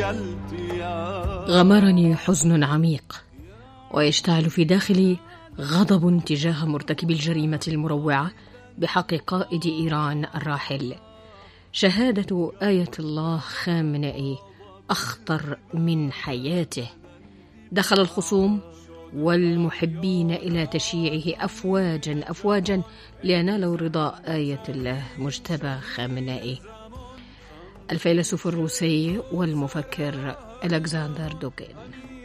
غمرني حزن عميق، ويشتعل في داخلي غضب تجاه مرتكب الجريمة المروعة بحق قائد إيران الراحل. شهادة آية الله خامنئي أخطر من حياته. دخل الخصوم والمحبين إلى تشييعه أفواجا لينالوا رضا آية الله مجتبى خامنئي. الفيلسوف الروسي والمفكر ألكسندر دوغين.